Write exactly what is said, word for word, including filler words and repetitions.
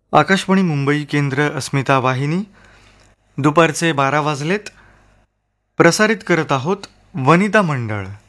आकाशवाणी मुंबई केंद्र अस्मिता वाहिनी दुपारचे बारा वाजलेत. प्रसारित करत आहोत वनिता मंडळ.